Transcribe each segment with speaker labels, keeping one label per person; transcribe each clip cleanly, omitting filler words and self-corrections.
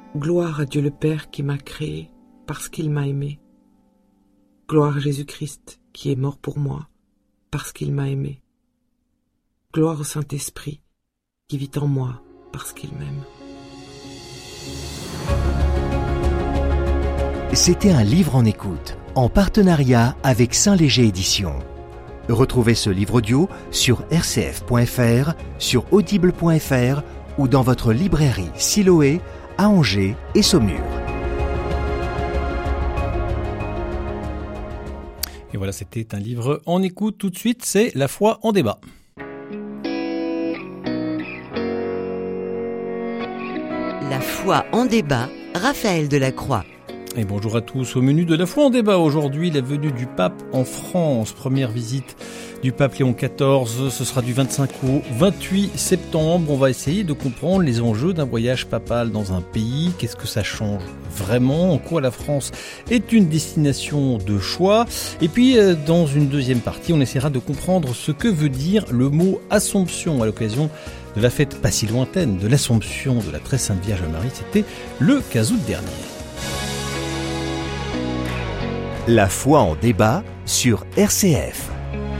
Speaker 1: Gloire à Dieu le Père qui m'a créé parce qu'il m'a aimé. Gloire à Jésus-Christ qui est mort pour moi parce qu'il m'a aimé. Gloire au Saint-Esprit qui vit en moi parce qu'il m'aime.
Speaker 2: C'était un livre en écoute, en partenariat avec Saint-Léger Éditions. Retrouvez ce livre audio sur rcf.fr, sur audible.fr ou dans votre librairie Siloé, à Angers et Saumur.
Speaker 3: Et voilà, c'était un livre en écoute. Tout de suite, c'est La foi en débat.
Speaker 4: La foi en débat, Raphaël Delacroix.
Speaker 3: Et bonjour à tous. Au menu de La foi en débat aujourd'hui, la venue du pape en France. Première visite du pape Léon XIV. Ce sera du 25 au 28 septembre. On va essayer de comprendre les enjeux d'un voyage papal dans un pays. Qu'est-ce que ça change vraiment? En quoi la France est une destination de choix? Et puis, dans une deuxième partie, on essaiera de comprendre ce que veut dire le mot Assomption à l'occasion de la fête pas si lointaine de l'Assomption de la Très Sainte Vierge Marie. C'était le 15 août dernier.
Speaker 2: La foi en débat sur RCF.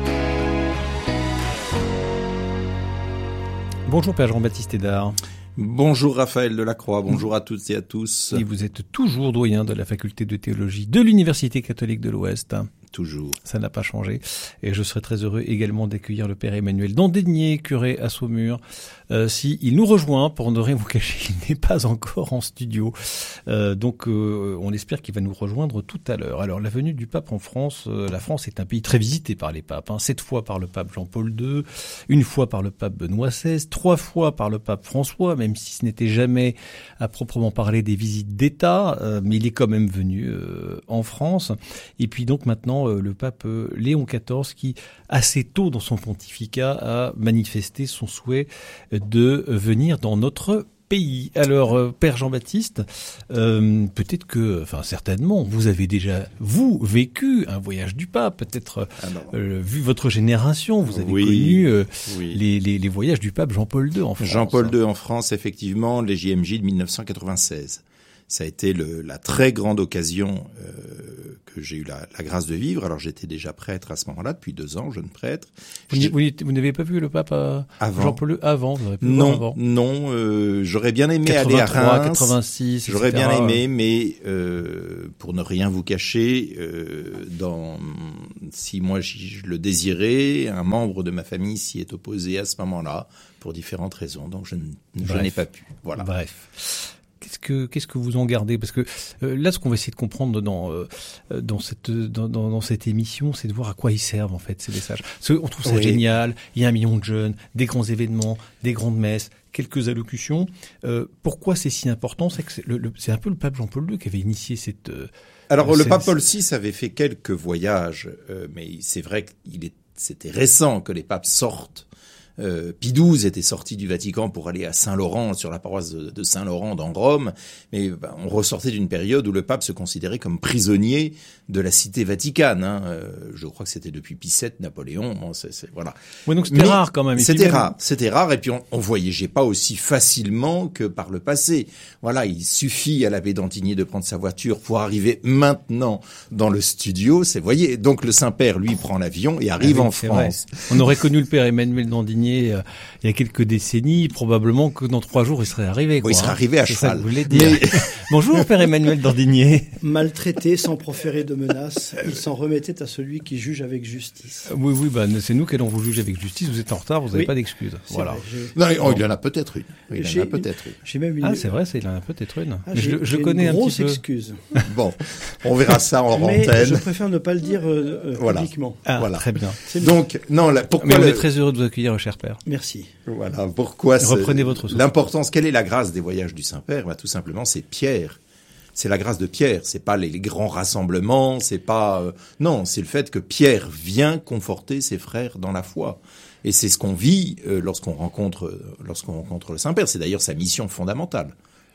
Speaker 3: Bonjour Père Jean-Baptiste Hédard.
Speaker 5: Bonjour Raphaël Delacroix, bonjour à toutes et à tous.
Speaker 3: Et vous êtes toujours doyen de la faculté de théologie de l'Université catholique de l'Ouest.
Speaker 5: Toujours.
Speaker 3: Ça n'a pas changé. Et je serai très heureux également d'accueillir le Père Emmanuel Dandénier, curé à Saumur. Il nous rejoint, pour ne rien vous cacher, il n'est pas encore en studio. Donc on espère qu'il va nous rejoindre tout à l'heure. Alors la venue du pape en France, la France est un pays très visité par les papes. 7 fois par le pape Jean-Paul II, 1 fois par le pape Benoît XVI, 3 fois par le pape François, même si ce n'était jamais à proprement parler des visites d'État, mais il est quand même venu en France. Et puis donc maintenant le pape Léon XIV qui, assez tôt dans son pontificat, a manifesté son souhait de venir dans notre pays. Alors, Père Jean-Baptiste, peut-être que, certainement, vous avez déjà, vécu un voyage du pape, peut-être, vu votre génération, vous avez connu les voyages du pape Jean-Paul II en France.
Speaker 5: Jean-Paul II en France, effectivement, les JMJ de 1996. Ça a été la très grande occasion que j'ai eu la grâce de vivre. Alors j'étais déjà prêtre à ce moment-là, depuis 2 ans, jeune prêtre.
Speaker 3: Vous n'avez pas vu le pape
Speaker 5: avant.
Speaker 3: Jean-Paul II avant? Vous n'avez pu
Speaker 5: non,
Speaker 3: avant.
Speaker 5: Non. J'aurais bien aimé aller à Reims.
Speaker 3: 86,
Speaker 5: j'aurais bien aimé, mais pour ne rien vous cacher, si moi je le désirais, un membre de ma famille s'y est opposé à ce moment-là pour différentes raisons. Donc je n'ai pas pu. Voilà.
Speaker 3: Bref. Qu'est-ce que vous en gardez? Parce que là, ce qu'on va essayer de comprendre dans cette émission, c'est de voir à quoi ils servent en fait ces messages. Parce qu'on trouve ça génial. Il y a 1 million de jeunes, des grands événements, des grandes messes, quelques allocutions. Pourquoi c'est si important? C'est que c'est un peu le pape Jean-Paul II qui avait initié cette.
Speaker 5: Alors le pape Paul VI avait fait quelques voyages, mais c'est vrai que c'était récent que les papes sortent. Pie XII était sorti du Vatican pour aller à Saint-Laurent, sur la paroisse de Saint-Laurent dans Rome, mais on ressortait d'une période où le pape se considérait comme prisonnier de la cité vaticane. Je crois que c'était depuis Pie VII, Napoléon. Bon, voilà.
Speaker 3: Ouais, donc c'était rare quand même.
Speaker 5: C'était rare, et puis on voyageait pas aussi facilement que par le passé. Voilà, il suffit à l'abbé d'Antigné de prendre sa voiture pour arriver maintenant dans le studio. Voyez, donc le Saint-Père, lui, prend l'avion et arrive en France.
Speaker 3: Vrai. On aurait connu le Père Emmanuel d'Andigné il y a quelques décennies, probablement que dans 3 jours il serait arrivé.
Speaker 5: Il serait arrivé à cheval.
Speaker 3: Ça que vous voulez dire. Bonjour Père Emmanuel d'Andigné.
Speaker 6: Maltraité sans proférer de menaces, il s'en remettait à celui qui juge avec justice.
Speaker 3: Oui, c'est nous qui allons vous juger avec justice. Vous êtes en retard, vous n'avez pas d'excuses. Voilà.
Speaker 5: Vrai, il y en a peut-être une.
Speaker 6: J'ai même une.
Speaker 3: C'est vrai, il en a peut-être une.
Speaker 6: Je
Speaker 3: connais
Speaker 6: une
Speaker 3: un
Speaker 6: grosse
Speaker 3: petit peu.
Speaker 6: excuse.
Speaker 5: Bon, on verra ça en
Speaker 6: mais
Speaker 5: antenne.
Speaker 6: Je préfère ne pas le dire publiquement.
Speaker 3: Voilà. Très bien.
Speaker 5: Donc, pourquoi
Speaker 3: Mais on est très heureux de vous accueillir, cher Père.
Speaker 6: Merci.
Speaker 5: Voilà, pourquoi
Speaker 3: reprenez votre souffle.
Speaker 5: L'importance, quelle est la grâce des voyages du Saint-Père? Tout simplement, c'est Pierre. C'est la grâce de Pierre, c'est pas les grands rassemblements, c'est pas non, c'est le fait que Pierre vient conforter ses frères dans la foi. Et c'est ce qu'on vit lorsqu'on rencontre le Saint-Père, c'est d'ailleurs sa mission fondamentale.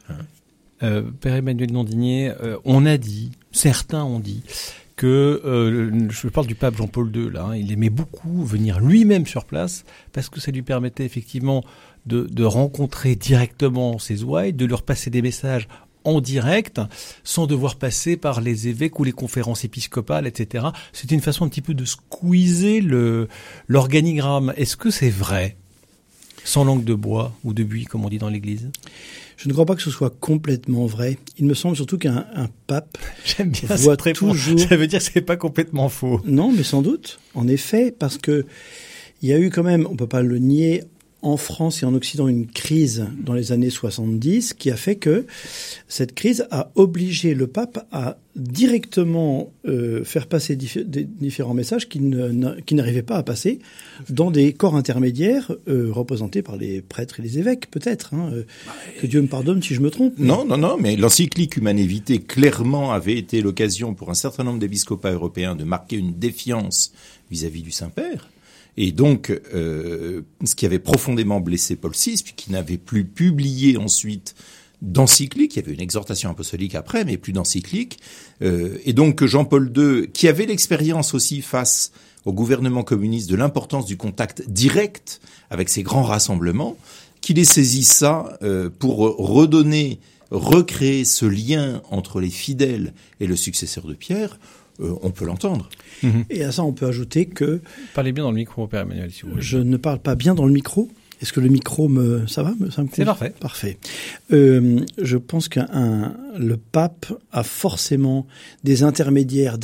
Speaker 3: Père Emmanuel d'Andigné, certains ont dit que, je parle du pape Jean-Paul II, là, il aimait beaucoup venir lui-même sur place, parce que ça lui permettait effectivement de rencontrer directement ses ouailles, de leur passer des messages en direct, sans devoir passer par les évêques ou les conférences épiscopales, etc. C'était une façon un petit peu de squeezer l'organigramme. Est-ce que c'est vrai? Sans langue de bois ou de buis, comme on dit dans l'Église?
Speaker 6: Je ne crois pas que ce soit complètement vrai. Il me semble surtout qu'un pape
Speaker 3: J'aime bien
Speaker 6: voit
Speaker 3: cette réponse.
Speaker 6: toujours...
Speaker 3: Ça veut dire que c'est pas complètement faux.
Speaker 6: Non, mais sans doute, en effet, parce que il y a eu quand même, on peut pas le nier, en France et en Occident, une crise dans les années 70 qui a fait que cette crise a obligé le pape à directement faire passer différents messages qui n'arrivaient pas à passer dans des corps intermédiaires représentés par les prêtres et les évêques, peut-être. Que Dieu me pardonne si je me trompe.
Speaker 5: Non, mais l'encyclique Humanae Vitae clairement avait été l'occasion pour un certain nombre d'épiscopats européens de marquer une défiance vis-à-vis du Saint-Père. Et donc, ce qui avait profondément blessé Paul VI, puis qui n'avait plus publié ensuite d'encyclique, il y avait une exhortation apostolique après, mais plus d'encyclique, et donc que Jean-Paul II, qui avait l'expérience aussi face au gouvernement communiste de l'importance du contact direct avec ces grands rassemblements, qu'il ait saisi ça pour recréer ce lien entre les fidèles et le successeur de Pierre, on peut l'entendre.
Speaker 6: Et à ça, on peut ajouter que...
Speaker 3: Parlez bien dans le micro, Père Emmanuel, si vous voulez.
Speaker 6: Je ne parle pas bien dans le micro. Est-ce que le micro ça va?
Speaker 3: C'est parfait.
Speaker 6: Parfait. Je pense que le pape a forcément des intermédiaires,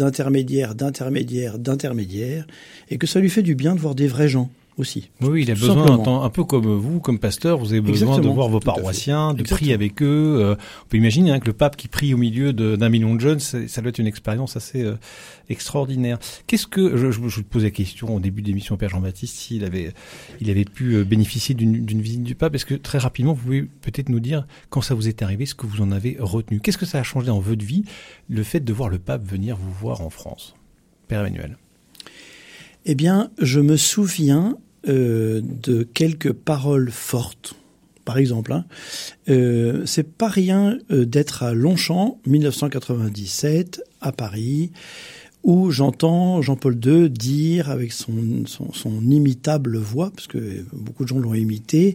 Speaker 6: et que ça lui fait du bien de voir des vrais gens aussi.
Speaker 3: Oui, il a besoin, un peu comme vous, comme pasteur, vous avez besoin de voir vos paroissiens, de prier avec eux. On peut imaginer que le pape qui prie au milieu d'1 million de jeunes, ça doit être une expérience assez extraordinaire. Qu'est-ce que je vous pose la question au début de l'émission, Père Jean-Baptiste, s'il avait pu bénéficier d'une visite du pape? Est-ce que très rapidement, vous pouvez peut-être nous dire quand ça vous est arrivé, ce que vous en avez retenu? Qu'est-ce que ça a changé dans votre vie, le fait de voir le pape venir vous voir en France, Père Emmanuel?
Speaker 6: Eh bien, je me souviens de quelques paroles fortes. Par exemple, c'est pas rien d'être à Longchamp, 1997, à Paris, où j'entends Jean-Paul II dire avec son imitable voix, parce que beaucoup de gens l'ont imité,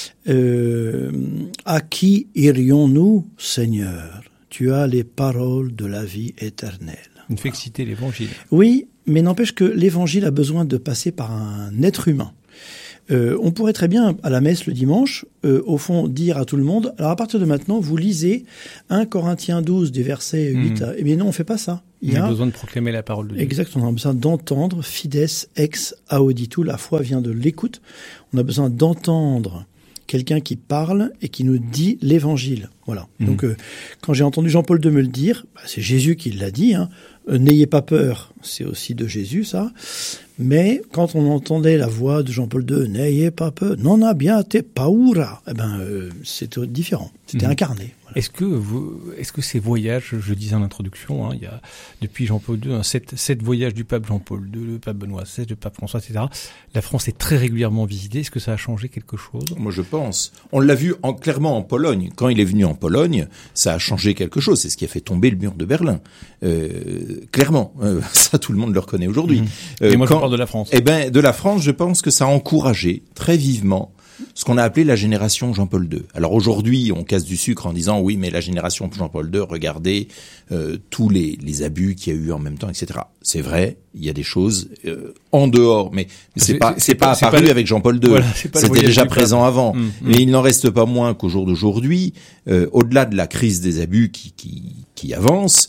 Speaker 6: à qui irions-nous, Seigneur? Tu as les paroles de la vie éternelle.
Speaker 3: Il fait citer l'Évangile.
Speaker 6: Oui, mais n'empêche que l'Évangile a besoin de passer par un être humain. On pourrait très bien, à la messe le dimanche, au fond, dire à tout le monde, alors à partir de maintenant, vous lisez 1 Corinthiens 12, des versets 8 à... Eh bien non, on fait pas ça.
Speaker 3: Il a besoin de proclamer la parole de Dieu.
Speaker 6: Exactement, on a besoin d'entendre, fides ex auditu, la foi vient de l'écoute. On a besoin d'entendre quelqu'un qui parle et qui nous dit l'Évangile. Voilà. Donc, quand j'ai entendu Jean-Paul II me le dire, c'est Jésus qui l'a dit, n'ayez pas peur, c'est aussi de Jésus, ça. Mais quand on entendait la voix de Jean-Paul II, n'ayez pas peur, non abbiate paura, c'était différent, c'était incarné. Voilà.
Speaker 3: Est-ce que ces voyages, je disais en introduction, il y a depuis Jean-Paul II, 7 voyages du pape Jean-Paul II, le pape Benoît XVI, le pape François, etc. La France est très régulièrement visitée. Est-ce que ça a changé quelque chose?
Speaker 5: Moi, je pense. On l'a vu clairement en Pologne. Quand il est venu en Pologne, ça a changé quelque chose. C'est ce qui a fait tomber le mur de Berlin. Clairement, ça tout le monde le reconnaît aujourd'hui.
Speaker 3: Et moi, je parle de la France.
Speaker 5: De la France, je pense que ça a encouragé très vivement ce qu'on a appelé la génération Jean-Paul II. Alors aujourd'hui, on casse du sucre en disant oui, mais la génération Jean-Paul II, regardez tous les abus qu'il y a eu en même temps, etc. C'est vrai, il y a des choses en dehors, mais c'est pas apparu avec Jean-Paul II. Voilà, c'était déjà présent avant. Mais il n'en reste pas moins qu'au jour d'aujourd'hui, au-delà de la crise des abus qui avance,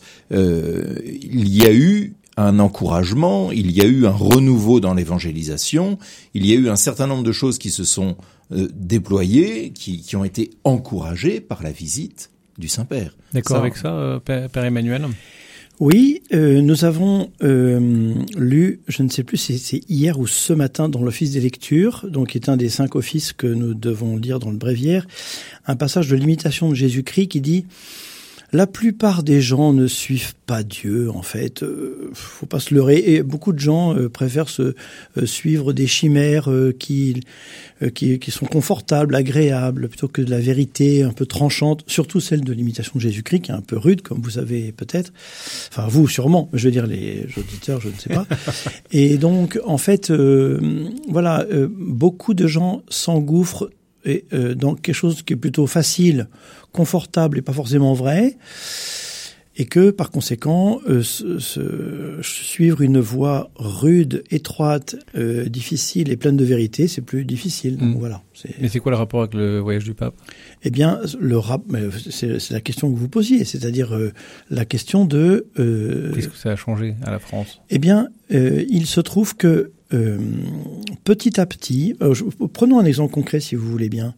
Speaker 5: il y a eu un encouragement, il y a eu un renouveau dans l'évangélisation, il y a eu un certain nombre de choses qui se sont déployées, qui ont été encouragées par la visite du Saint-Père.
Speaker 3: D'accord avec ça, Père Emmanuel?
Speaker 6: Oui, nous avons lu, je ne sais plus si c'est hier ou ce matin dans l'office des lectures, donc qui est un des 5 offices que nous devons lire dans le bréviaire, un passage de l'imitation de Jésus-Christ qui dit: la plupart des gens ne suivent pas Dieu, en fait. Faut pas se leurrer. Et beaucoup de gens préfèrent suivre des chimères qui sont confortables, agréables, plutôt que de la vérité un peu tranchante, surtout celle de l'imitation de Jésus-Christ, qui est un peu rude, comme vous savez peut-être. Enfin, vous, sûrement. Je veux dire, les auditeurs, je ne sais pas. Et donc, en fait, beaucoup de gens s'engouffrent et dans quelque chose qui est plutôt facile, confortable et pas forcément vrai, et que par conséquent suivre une voie rude, étroite, difficile et pleine de vérité, c'est plus difficile. Donc voilà.
Speaker 3: Mais c'est quoi le rapport avec le voyage du pape?
Speaker 6: Eh bien, c'est la question que vous posiez, c'est-à-dire la question de
Speaker 3: qu'est-ce que ça a changé à la France?
Speaker 6: Eh bien, il se trouve que petit à petit, prenons un exemple concret si vous voulez bien,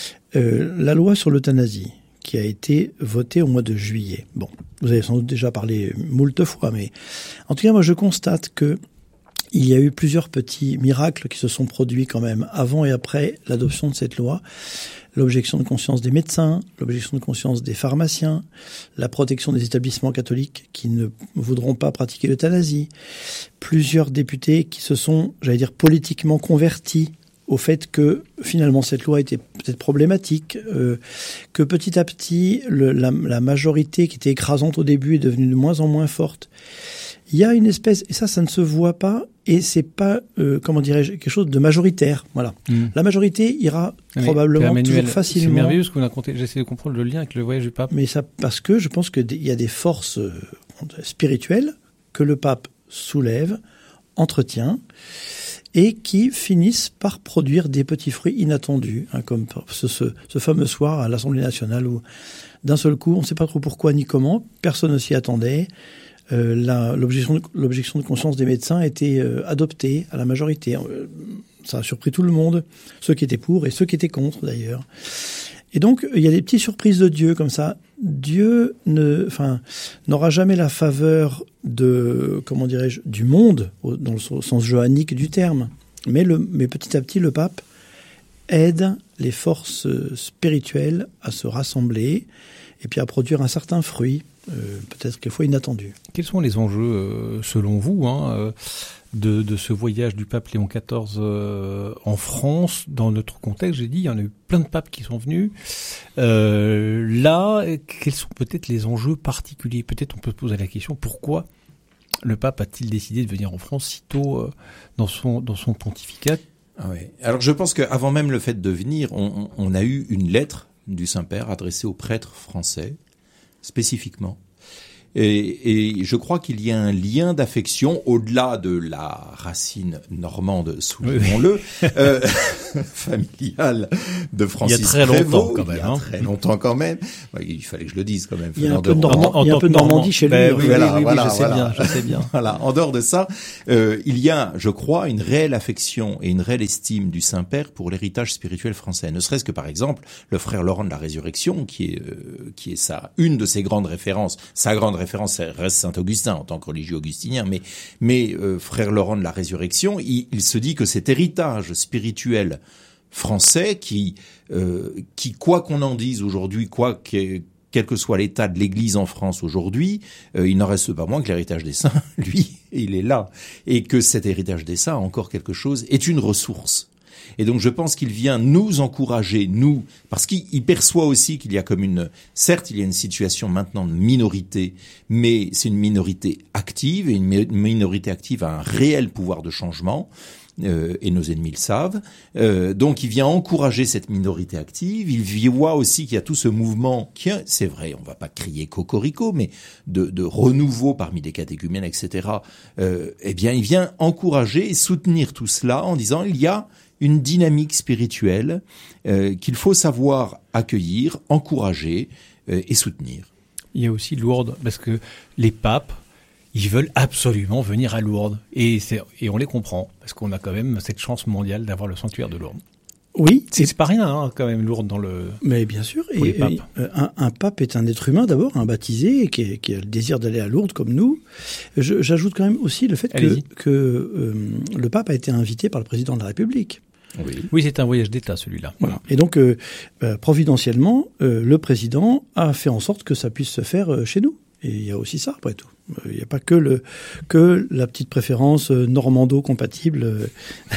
Speaker 6: la loi sur l'euthanasie qui a été votée au mois de juillet. Bon, vous avez sans doute déjà parlé moult fois, mais en tout cas, moi, je constate que il y a eu plusieurs petits miracles qui se sont produits quand même avant et après l'adoption de cette loi. L'objection de conscience des médecins, l'objection de conscience des pharmaciens, la protection des établissements catholiques qui ne voudront pas pratiquer l'euthanasie, plusieurs députés qui se sont, j'allais dire, politiquement convertis au fait que finalement cette loi était peut-être problématique, que petit à petit la majorité qui était écrasante au début est devenue de moins en moins forte. Il y a une espèce, et ça ne se voit pas, et c'est pas, comment dirais-je, quelque chose de majoritaire. Voilà. La majorité ira probablement toujours facilement.
Speaker 3: C'est merveilleux ce qu'on a compté. J'essaie de comprendre le lien avec le voyage du pape.
Speaker 6: Mais ça, parce que je pense qu'il y a des forces spirituelles que le pape soulève, entretient, et qui finissent par produire des petits fruits inattendus, hein, comme ce fameux soir à l'Assemblée nationale où, d'un seul coup, on ne sait pas trop pourquoi ni comment, personne ne s'y attendait. L'objection de conscience des médecins a été adoptée à la majorité. Ça a surpris tout le monde, ceux qui étaient pour et ceux qui étaient contre d'ailleurs. Et donc, il y a des petites surprises de Dieu comme ça. Dieu n'aura jamais la faveur comment dirais-je, du monde, dans le sens johannique du terme. Mais petit à petit, le pape aide les forces spirituelles à se rassembler et puis à produire un certain fruit, peut-être quelquefois inattendu.
Speaker 3: Quels sont les enjeux, selon vous, de ce voyage du pape Léon XIV en France? Dans notre contexte, j'ai dit, il y en a eu plein de papes qui sont venus. Là, quels sont peut-être les enjeux particuliers? Peut-être on peut se poser la question, pourquoi le pape a-t-il décidé de venir en France si tôt dans son pontificat?
Speaker 5: Ah oui. Alors je pense qu'avant même le fait de venir, on a eu une lettre du Saint-Père adressée aux prêtres français, spécifiquement. Et je crois qu'il y a un lien d'affection au-delà de la racine normande, soulignons-le, familiale de Francis Prévost.
Speaker 3: Il y a très longtemps quand même.
Speaker 5: Ouais, il fallait que je le dise quand même.
Speaker 6: Il y a un peu de Normandie chez lui.
Speaker 3: Oui, je sais bien.
Speaker 5: Voilà. En dehors de ça, il y a, je crois, une réelle affection et une réelle estime du Saint-Père pour l'héritage spirituel français. Ne serait-ce que par exemple, le frère Laurent de la Résurrection, qui est une de ses grandes références, sa grande référence reste Saint-Augustin en tant que religieux augustinien, mais frère Laurent de la Résurrection, il se dit que cet héritage spirituel français qui quoi qu'on en dise aujourd'hui, quel que soit l'état de l'Église en France aujourd'hui, il n'en reste pas moins que l'héritage des saints, lui, il est là. Et que cet héritage des saints, encore quelque chose, est une ressource. Et donc je pense qu'il vient nous encourager, nous, parce qu'il perçoit aussi qu'il y a certes il y a une situation maintenant de minorité, mais c'est une minorité active, et une minorité active a un réel pouvoir de changement, et nos ennemis le savent. Donc il vient encourager cette minorité active, il voit aussi qu'il y a tout ce mouvement qui, c'est vrai, on va pas crier cocorico, mais de renouveau parmi les catéchumènes, etc. Eh bien il vient encourager et soutenir tout cela en disant il y a une dynamique spirituelle qu'il faut savoir accueillir, encourager et soutenir.
Speaker 3: Il y a aussi Lourdes, parce que les papes, ils veulent absolument venir à Lourdes. Et on les comprend, parce qu'on a quand même cette chance mondiale d'avoir le sanctuaire de Lourdes.
Speaker 6: Oui.
Speaker 3: C'est pas rien, quand même, Lourdes dans le...
Speaker 6: Mais bien sûr. Et un pape est un être humain d'abord, un baptisé, qui a le désir d'aller à Lourdes comme nous. J'ajoute quand même aussi le fait que le pape a été invité par le président de la République.
Speaker 3: Oui, c'est un voyage d'État, celui-là.
Speaker 6: Voilà. Et donc, providentiellement, le président a fait en sorte que ça puisse se faire chez nous. Et il y a aussi ça, après tout. Il n'y a pas que la petite préférence normando-compatible.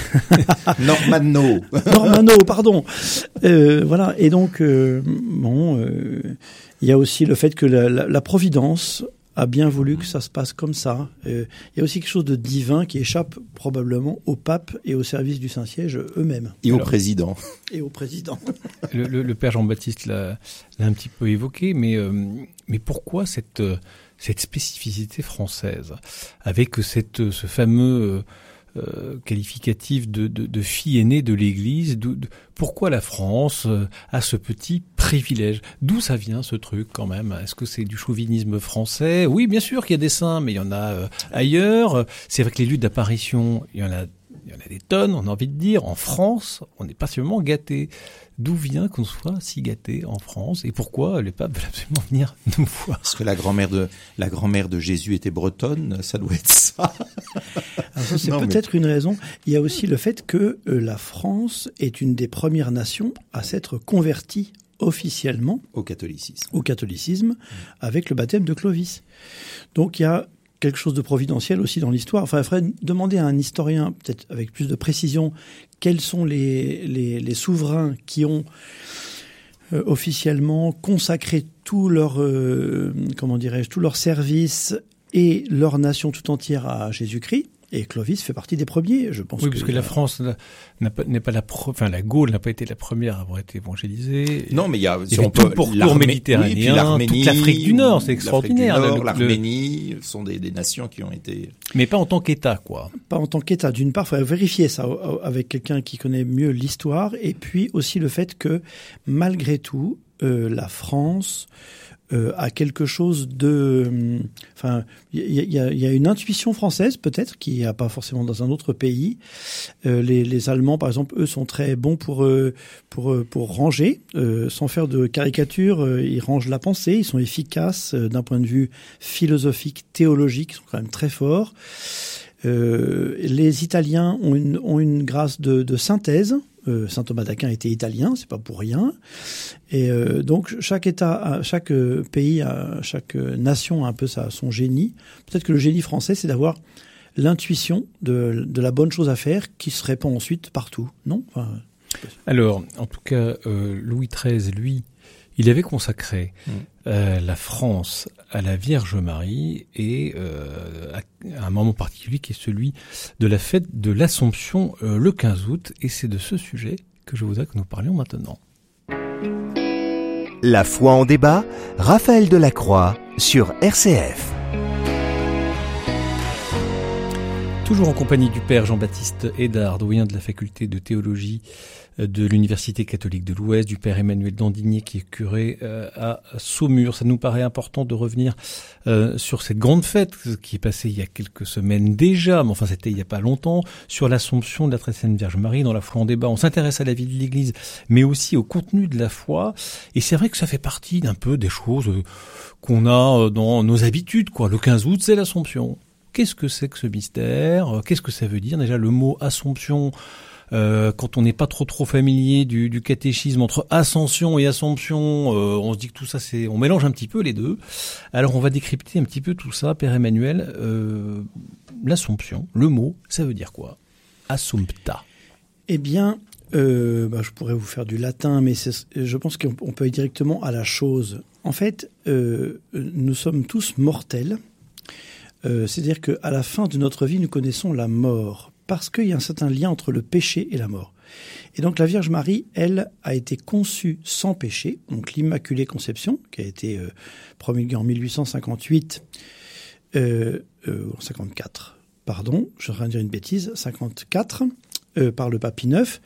Speaker 5: Normano,
Speaker 6: pardon. Voilà. Et donc, il y a aussi le fait que la Providence a bien voulu que ça se passe comme ça. Il y a aussi quelque chose de divin qui échappe probablement au pape et au service du Saint-Siège eux-mêmes.
Speaker 5: Et au président.
Speaker 6: Et au président.
Speaker 3: Le père Jean-Baptiste l'a un petit peu évoqué, mais pourquoi cette spécificité française avec ce fameux qualificatif de fille aînée de l'Église? Pourquoi la France a ce petit privilège? D'où ça vient ce truc quand même? Est-ce que c'est du chauvinisme français? Oui, bien sûr qu'il y a des saints, mais il y en a ailleurs. C'est vrai que les lieux d'apparition, il y en a des tonnes, on a envie de dire. En France, on n'est pas seulement gâtés. D'où vient qu'on soit si gâtés en France? Et pourquoi le pape veut absolument venir nous voir?
Speaker 5: Parce que la grand-mère de Jésus était bretonne, ça doit être ça.
Speaker 6: Alors ça, c'est peut-être une raison. Il y a aussi le fait que la France est une des premières nations à s'être convertie officiellement
Speaker 5: au
Speaker 6: catholicisme avec le baptême de Clovis. Donc il y a quelque chose de providentiel aussi dans l'histoire. Enfin, il faudrait demander à un historien, peut-être avec plus de précision, quels sont les souverains qui ont officiellement consacré tout leur tout leur service et leur nation tout entière à Jésus-Christ. Et Clovis fait partie des premiers, je pense.
Speaker 3: Oui, parce que la France n'est pas la Gaule n'a pas été la première à avoir été évangélisée.
Speaker 5: Non, mais il y a
Speaker 3: tout le pourtour méditerranéen, toute l'Afrique du Nord, c'est extraordinaire.
Speaker 5: L'Arménie sont des nations qui ont été.
Speaker 3: Mais pas en tant qu'État, quoi.
Speaker 6: Pas en tant qu'État. D'une part, il faut vérifier ça avec quelqu'un qui connaît mieux l'histoire, et puis aussi le fait que malgré tout, la France à quelque chose de, enfin, il y a une intuition française peut-être qui n'y a pas forcément dans un autre pays. Les Allemands, par exemple, eux sont très bons pour ranger, sans faire de caricature. Ils rangent la pensée, ils sont efficaces d'un point de vue philosophique, théologique, ils sont quand même très forts. Les Italiens ont une grâce de synthèse. Saint Thomas d'Aquin était italien, c'est pas pour rien. Et donc chaque État, chaque pays, chaque nation a un peu son génie. Peut-être que le génie français, c'est d'avoir l'intuition de la bonne chose à faire qui se répand ensuite partout, non? Enfin,
Speaker 3: alors, en tout cas, Louis XIII, lui, il avait consacré la France à la Vierge Marie et à un moment particulier qui est celui de la fête de l'Assomption le 15 août. Et c'est de ce sujet que je voudrais que nous parlions maintenant.
Speaker 2: La foi en débat, Raphaël Delacroix sur RCF.
Speaker 3: Toujours en compagnie du père Jean-Baptiste Hédard, doyen de la faculté de théologie de l'Université catholique de l'Ouest, du père Emmanuel Dandinier qui est curé à Saumur. Ça nous paraît important de revenir sur cette grande fête qui est passée il y a quelques semaines déjà, mais enfin c'était il n'y a pas longtemps, sur l'Assomption de la Très Sainte Vierge Marie dans la foi en débat. On s'intéresse à la vie de l'Église, mais aussi au contenu de la foi. Et c'est vrai que ça fait partie d'un peu des choses qu'on a dans nos habitudes, quoi. Le 15 août, c'est l'Assomption. Qu'est-ce que c'est que ce mystère? Qu'est-ce que ça veut dire? Déjà, le mot Assomption, quand on n'est pas trop familier du catéchisme entre ascension et assomption, on se dit que tout ça, on mélange un petit peu les deux. Alors, on va décrypter un petit peu tout ça, Père Emmanuel. L'Assomption, le mot, ça veut dire quoi? Assumpta.
Speaker 6: Eh bien, je pourrais vous faire du latin, mais je pense qu'on peut aller directement à la chose. En fait, nous sommes tous mortels. C'est-à-dire qu'à la fin de notre vie, nous connaissons la mort, parce qu'il y a un certain lien entre le péché et la mort. Et donc la Vierge Marie, elle, a été conçue sans péché, donc l'Immaculée Conception, qui a été promulguée en 1858, 54, pardon, je suis en train de dire une bêtise, 54, par le pape Pie IX.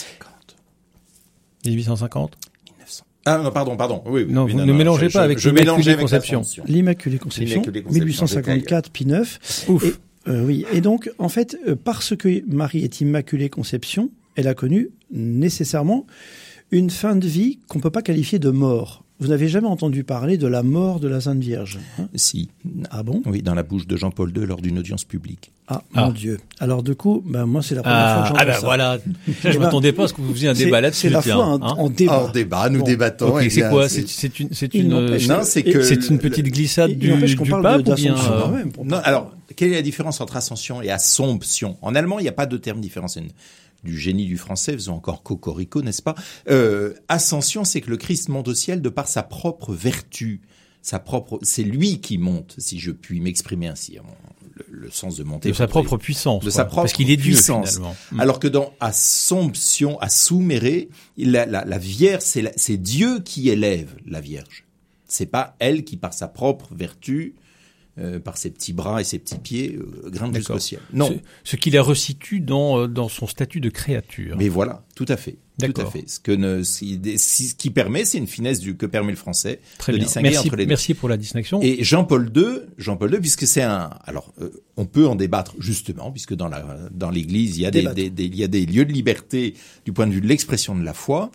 Speaker 3: 1850
Speaker 5: Ah non, pardon. Oui,
Speaker 3: non, vous ne mélangez pas avec l'Immaculée Conception.
Speaker 6: L'Immaculée Conception, 1854, Pie IX. Ouf. Oui. Et donc, en fait, parce que Marie est Immaculée Conception, elle a connu nécessairement une fin de vie qu'on ne peut pas qualifier de mort. Vous n'avez jamais entendu parler de la mort de la Sainte Vierge, hein?
Speaker 5: Si.
Speaker 6: Ah bon?
Speaker 5: Oui, dans la bouche de Jean-Paul II lors d'une audience publique.
Speaker 6: Mon Dieu. Alors du coup, moi c'est la première fois que j'entends ça.
Speaker 3: Voilà. Je m'attendais pas à ce que vous faisiez un débat là-dessus.
Speaker 6: C'est la foi en débat.
Speaker 5: En débat, nous débattons.
Speaker 3: Okay, c'est quoi? C'est une petite glissade du pape ou bien
Speaker 5: Non, alors quelle est la différence entre ascension et assomption? En allemand, il n'y a pas de terme différencié. Du génie du français, faisons encore cocorico, n'est-ce pas? Ascension, c'est que le Christ monte au ciel de par sa propre vertu. c'est lui qui monte, si je puis m'exprimer ainsi, le sens de monter.
Speaker 3: De sa propre puissance.
Speaker 5: De sa propre
Speaker 3: parce qu'il est Dieu,
Speaker 5: puissance.
Speaker 3: Finalement.
Speaker 5: Alors que dans Assomption, Assumere, la Vierge, c'est Dieu qui élève la Vierge. C'est pas elle qui, par sa propre vertu, par ses petits bras et ses petits pieds, grimpe jusqu'au ciel. Non.
Speaker 3: Ce qui la resitue dans son statut de créature.
Speaker 5: Mais voilà, tout à fait.
Speaker 3: D'accord.
Speaker 5: Tout à fait. Ce qui permet, c'est une finesse que permet le français
Speaker 3: Très
Speaker 5: de
Speaker 3: bien.
Speaker 5: distinguer entre les deux.
Speaker 3: Merci pour la distinction.
Speaker 5: Et Jean-Paul II, puisque c'est alors, on peut en débattre justement, puisque dans l'Église, il y a il y a des lieux de liberté du point de vue de l'expression de la foi.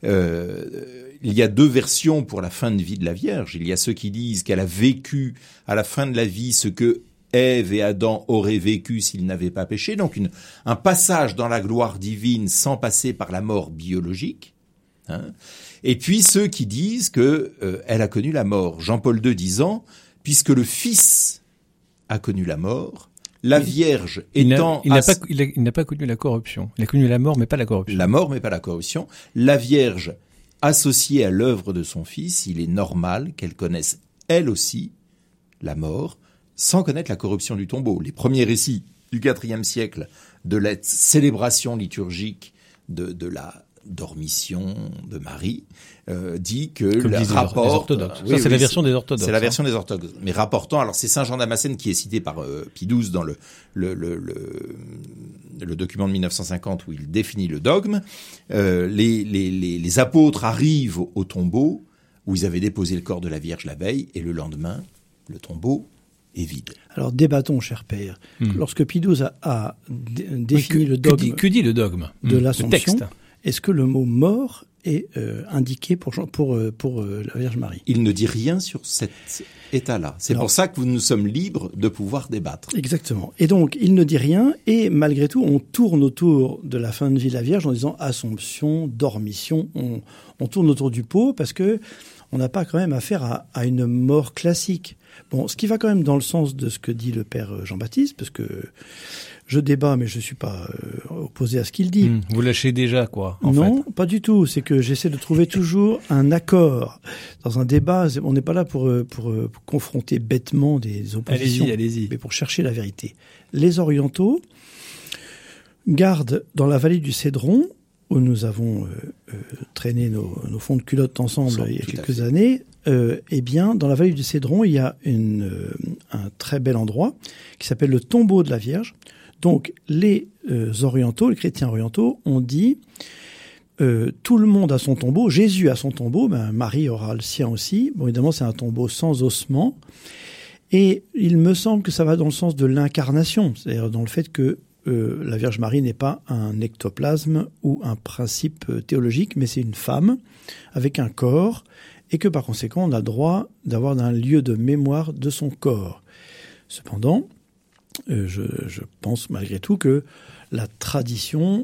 Speaker 5: Il y a deux versions pour la fin de vie de la Vierge. Il y a ceux qui disent qu'elle a vécu à la fin de la vie ce que Ève et Adam auraient vécu s'ils n'avaient pas péché, donc un passage dans la gloire divine sans passer par la mort biologique. Et puis ceux qui disent que elle a connu la mort. Jean-Paul II disant, puisque le Fils a connu la mort, la Vierge étant...
Speaker 3: Il n'a pas connu la corruption. Il a connu la mort, mais pas la corruption.
Speaker 5: La mort, mais pas la corruption. La Vierge associée à l'œuvre de son Fils, il est normal qu'elle connaisse elle aussi la mort, sans connaître la corruption du tombeau. Les premiers récits du IVe siècle de la célébration liturgique de la dormition de Marie dit que le rapport...
Speaker 3: Les orthodoxes. Ça, c'est la version des orthodoxes.
Speaker 5: C'est la version des orthodoxes. Mais rapportant, alors c'est Saint Jean Damascène qui est cité par Pie XII dans le document de 1950 où il définit le dogme. Les apôtres arrivent au tombeau où ils avaient déposé le corps de la Vierge la veille et le lendemain, le tombeau est vide.
Speaker 6: Alors débattons, cher père. Lorsque Pie XII a défini le dogme,
Speaker 3: que dit le dogme
Speaker 6: de l'Assomption,
Speaker 3: le
Speaker 6: est-ce que le mot mort est indiqué pour la Vierge Marie?
Speaker 5: Il ne dit rien sur cet état-là. C'est pour ça que nous sommes libres de pouvoir débattre.
Speaker 6: Exactement. Et donc, il ne dit rien, et malgré tout, on tourne autour de la fin de vie de la Vierge en disant Assomption, Dormition, on tourne autour du pot parce que on n'a pas quand même affaire à une mort classique. Bon, ce qui va quand même dans le sens de ce que dit le père Jean-Baptiste, parce que je débat, mais je suis pas opposé à ce qu'il dit.
Speaker 3: Vous lâchez déjà, quoi,
Speaker 6: Non, pas du tout. C'est que j'essaie de trouver toujours un accord. Dans un débat, on n'est pas là pour confronter bêtement des oppositions.
Speaker 3: Allez-y.
Speaker 6: Mais pour chercher la vérité. Les orientaux gardent dans la vallée du Cédron, où nous avons traîné nos fonds de culotte ensemble il y a quelques années, eh bien, dans la vallée du Cédron, il y a un très bel endroit qui s'appelle le tombeau de la Vierge. Donc, les orientaux, les chrétiens orientaux, ont dit tout le monde a son tombeau, Jésus a son tombeau, Marie aura le sien aussi. Bon, évidemment, c'est un tombeau sans ossement. Et il me semble que ça va dans le sens de l'incarnation, c'est-à-dire dans le fait que la Vierge Marie n'est pas un ectoplasme ou un principe théologique, mais c'est une femme avec un corps, et que par conséquent, on a droit d'avoir un lieu de mémoire de son corps. Cependant, je pense malgré tout que la tradition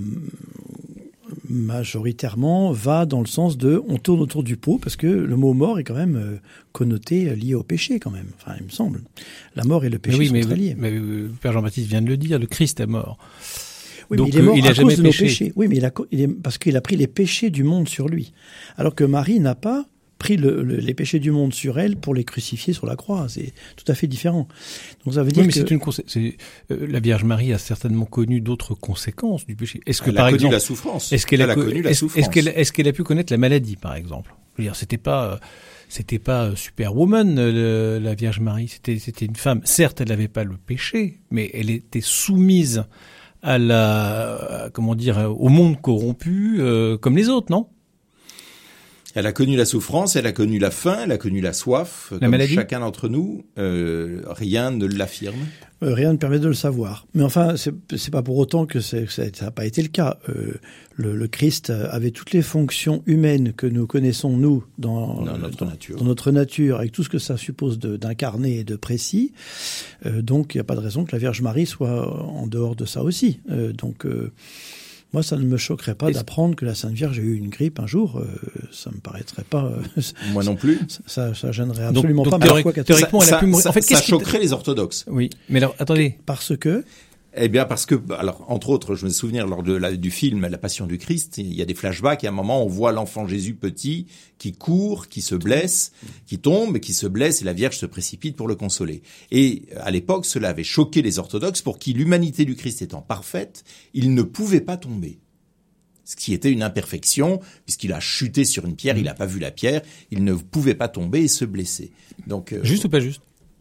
Speaker 6: majoritairement va dans le sens de on tourne autour du pot, parce que le mot mort est quand même connoté lié au péché quand même, enfin il me semble. La mort et le péché sont très liés.
Speaker 3: Mais Père Jean-Baptiste vient de le dire, le Christ est mort.
Speaker 6: Oui,
Speaker 3: donc
Speaker 6: mais il est mort
Speaker 3: il
Speaker 6: à
Speaker 3: a jamais
Speaker 6: cause de nos
Speaker 3: péché.
Speaker 6: péchés. Oui, mais parce qu'il a pris les péchés du monde sur lui. Alors que Marie n'a pas pris les péchés du monde sur elle pour les crucifier sur la croix. C'est tout à fait différent. Donc ça veut dire
Speaker 3: la Vierge Marie a certainement connu d'autres conséquences du péché. Est-ce que
Speaker 5: elle
Speaker 3: par
Speaker 5: a
Speaker 3: exemple,
Speaker 5: connu la souffrance.
Speaker 3: Est-ce qu'elle
Speaker 5: a connu la souffrance.
Speaker 3: Est-ce qu'elle a pu connaître la maladie, par exemple? Je veux dire, c'était pas Superwoman, la Vierge Marie. C'était une femme. Certes, elle n'avait pas le péché, mais elle était soumise à au monde corrompu, comme les autres, non?
Speaker 5: Elle a connu la souffrance, elle a connu la faim, elle a connu la soif.
Speaker 3: La
Speaker 5: comme
Speaker 3: maladie.
Speaker 5: Chacun d'entre nous, rien ne l'affirme.
Speaker 6: Rien ne permet de le savoir. Mais enfin, c'est pas pour autant que ça n'a pas été le cas. Le Christ avait toutes les fonctions humaines que nous connaissons, nous, dans notre nature, avec tout ce que ça suppose d'incarné et de précis. Donc, il n'y a pas de raison que la Vierge Marie soit en dehors de ça aussi. Moi, ça ne me choquerait pas d'apprendre que la Sainte Vierge a eu une grippe un jour. Ça me paraîtrait pas.
Speaker 5: Moi non plus.
Speaker 6: Ça gênerait absolument pas.
Speaker 3: Théoriquement, elle a pu mourir. En fait,
Speaker 5: ça choquerait les orthodoxes.
Speaker 3: Oui, mais alors attendez.
Speaker 6: Parce que
Speaker 5: Eh bien, parce que, alors, entre autres, je me souviens lors du film La Passion du Christ, il y a des flashbacks, et à un moment, on voit l'enfant Jésus petit, qui court, qui se blesse, qui tombe, qui se blesse, et la Vierge se précipite pour le consoler. Et, à l'époque, cela avait choqué les orthodoxes, pour qui l'humanité du Christ étant parfaite, il ne pouvait pas tomber. Ce qui était une imperfection, puisqu'il a chuté sur une pierre, il n'a pas vu la pierre, il ne pouvait pas tomber et se blesser. Donc,
Speaker 3: juste ou pas juste?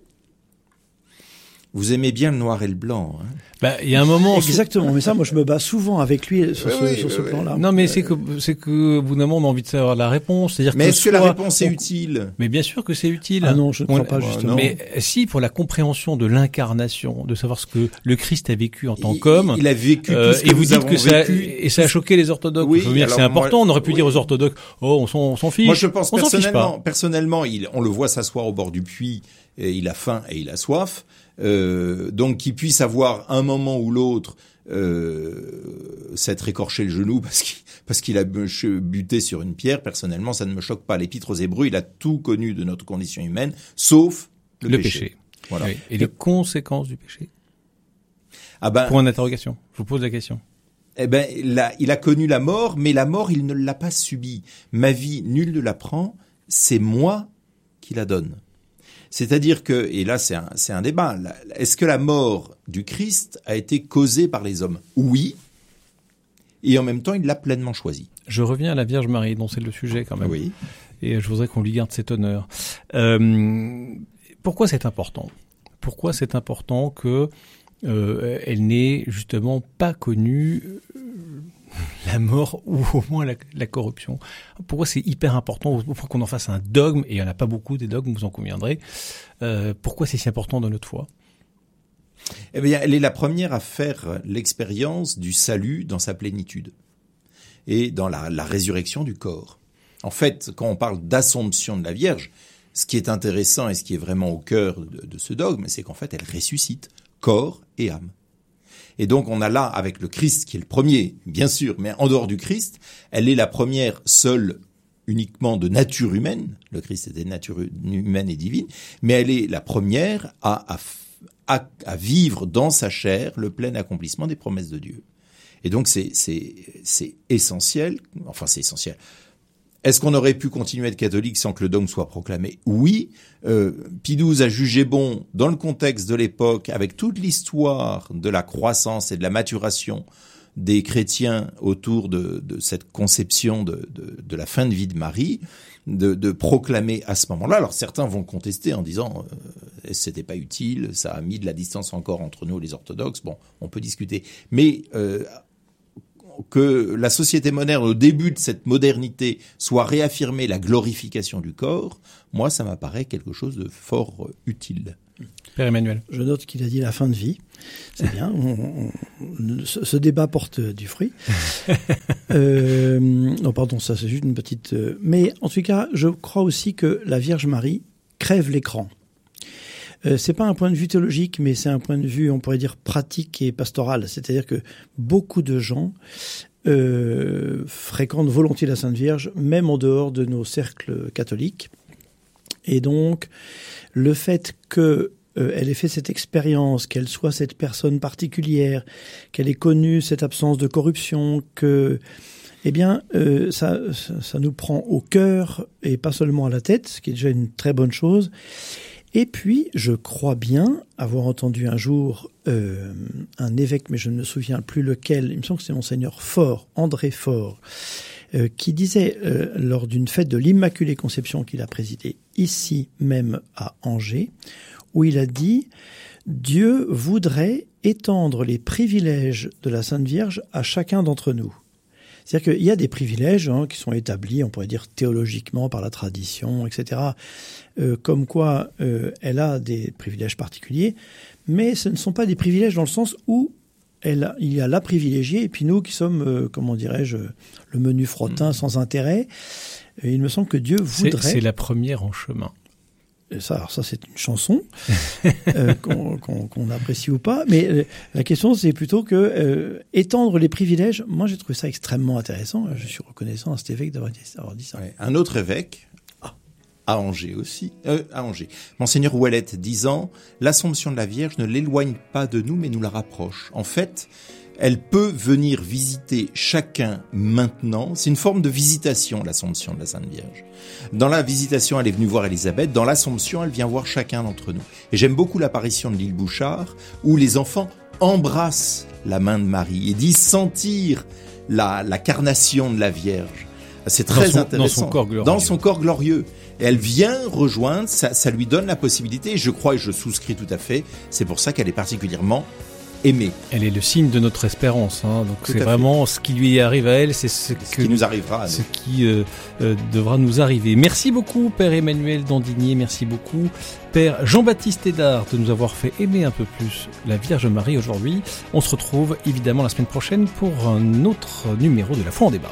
Speaker 5: Vous aimez bien le noir et le blanc, hein?
Speaker 3: Il y a un moment.
Speaker 6: Exactement. Mais ça, moi, je me bats souvent avec lui sur ce plan-là.
Speaker 3: Non, mais c'est que au bout d'un moment, on a envie de savoir la réponse. C'est-à-dire
Speaker 5: mais est-ce que la réponse est utile?
Speaker 3: Mais bien sûr que c'est utile.
Speaker 6: Ah non, je ne crois pas justement.
Speaker 3: Mais si, pour la compréhension de l'incarnation, de savoir ce que le Christ a vécu en tant qu'homme.
Speaker 5: Il a vécu tout ce que
Speaker 3: et vous dites que ça a choqué les orthodoxes.
Speaker 5: Oui,
Speaker 3: je veux dire, c'est important. On aurait pu dire aux orthodoxes, on s'en fiche.
Speaker 5: Moi, je pense personnellement, on le voit s'asseoir au bord du puits, et il a faim et il a soif. Donc qu'il puisse avoir un moment ou l'autre s'être écorché le genou parce qu'il a buté sur une pierre, personnellement ça ne me choque pas. L'Épître aux Hébreux, il a tout connu de notre condition humaine sauf le péché. Voilà.
Speaker 3: Oui. Et les conséquences du péché. Point d'interrogation. Je vous pose la question.
Speaker 5: Eh ben, il a connu la mort, mais la mort, il ne l'a pas subie. Ma vie, nul ne la prend, c'est moi qui la donne. C'est-à-dire que, et là c'est un débat, est-ce que la mort du Christ a été causée par les hommes? Oui, et en même temps il l'a pleinement choisi.
Speaker 3: Je reviens à la Vierge Marie, dont c'est le sujet quand même.
Speaker 5: Oui.
Speaker 3: Et je voudrais qu'on lui garde cet honneur. Pourquoi c'est important? Pourquoi c'est important que elle n'ait justement pas connu la mort ou au moins la corruption? Pourquoi c'est hyper important? Pourquoi qu'on en fasse un dogme? Et il n'y en a pas beaucoup des dogmes, vous en conviendrez. Pourquoi c'est si important dans notre foi?
Speaker 5: Eh bien, elle est la première à faire l'expérience du salut dans sa plénitude et dans la résurrection du corps. En fait, quand on parle d'Assomption de la Vierge, ce qui est intéressant et ce qui est vraiment au cœur de ce dogme, c'est qu'en fait, elle ressuscite corps et âme. Et donc, on a là, avec le Christ, qui est le premier, bien sûr, mais en dehors du Christ, elle est la première seule uniquement de nature humaine. Le Christ était de nature humaine et divine, mais elle est la première à vivre dans sa chair le plein accomplissement des promesses de Dieu. Et donc, c'est essentiel. Enfin, c'est essentiel. Est-ce qu'on aurait pu continuer à être catholique sans que le dogme soit proclamé? Oui. Pie XII a jugé bon, dans le contexte de l'époque, avec toute l'histoire de la croissance et de la maturation des chrétiens autour de cette conception de la fin de vie de Marie, de proclamer à ce moment-là. Alors certains vont contester en disant c'était pas utile, ça a mis de la distance encore entre nous les orthodoxes. Bon, on peut discuter. Mais que la société moderne, au début de cette modernité, soit réaffirmée la glorification du corps, moi, ça m'apparaît quelque chose de fort utile.
Speaker 3: Père Emmanuel.
Speaker 6: Je note qu'il a dit la fin de vie. C'est bien. Ce débat porte du fruit. Non, pardon, ça c'est juste une petite... Mais en tout cas, je crois aussi que la Vierge Marie crève l'écran. C'est pas un point de vue théologique, mais c'est un point de vue, on pourrait dire, pratique et pastoral. C'est-à-dire que beaucoup de gens fréquentent volontiers la Sainte Vierge, même en dehors de nos cercles catholiques. Et donc, le fait que elle ait fait cette expérience, qu'elle soit cette personne particulière, qu'elle ait connu cette absence de corruption, que, eh bien, ça nous prend au cœur et pas seulement à la tête, ce qui est déjà une très bonne chose. Et puis, je crois bien avoir entendu un jour un évêque, mais je ne me souviens plus lequel, il me semble que c'est Monseigneur Faure, André Faure, qui disait, lors d'une fête de l'Immaculée Conception qu'il a présidée ici même à Angers, où il a dit « Dieu voudrait étendre les privilèges de la Sainte Vierge à chacun d'entre nous ». C'est-à-dire qu'il y a des privilèges qui sont établis, on pourrait dire théologiquement, par la tradition, etc., comme quoi elle a des privilèges particuliers, mais ce ne sont pas des privilèges dans le sens où il y a la privilégiée, et puis nous qui sommes, comment dirais-je, le menu frottin sans intérêt. Et il me semble que Dieu voudrait...
Speaker 3: C'est la première en chemin.
Speaker 6: Ça c'est une chanson qu'on apprécie ou pas, mais la question c'est plutôt que étendre les privilèges. Moi j'ai trouvé ça extrêmement intéressant. Je suis reconnaissant à cet évêque d'avoir dit ça.
Speaker 5: Ouais. Un autre évêque, à Angers aussi, à Angers. Monseigneur Ouellette disant « L'Assomption de la Vierge ne l'éloigne pas de nous, mais nous la rapproche. » En fait, elle peut venir visiter chacun maintenant. C'est une forme de visitation, l'Assomption de la Sainte Vierge. Dans la visitation, elle est venue voir Élisabeth. Dans l'Assomption, elle vient voir chacun d'entre nous. Et j'aime beaucoup l'apparition de l'île Bouchard, où les enfants embrassent la main de Marie et disent sentir la carnation de la Vierge. C'est très intéressant. Dans son corps glorieux. Et elle vient rejoindre, ça lui donne la possibilité, et je crois et je souscris tout à fait, c'est pour ça qu'elle est particulièrement aimée.
Speaker 3: Elle est le signe de notre espérance, hein. Donc c'est vraiment ce qui lui arrive à elle, c'est ce
Speaker 5: qui nous arrivera à nous.
Speaker 3: Ce qui devra nous arriver. Merci beaucoup Père Emmanuel Dandinier, merci beaucoup Père Jean-Baptiste Hédard de nous avoir fait aimer un peu plus la Vierge Marie aujourd'hui. On se retrouve évidemment la semaine prochaine pour un autre numéro de La Foi en débat.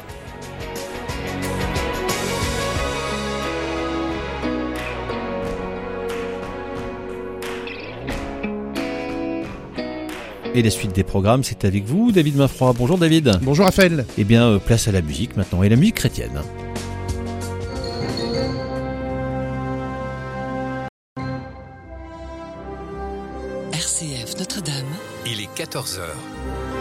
Speaker 3: Et la suite des programmes, c'est avec vous, David Mainfroy. Bonjour David.
Speaker 7: Bonjour Raphaël.
Speaker 3: Eh bien, place à la musique maintenant, et la musique chrétienne.
Speaker 8: RCF Notre-Dame.
Speaker 9: Il est 14h.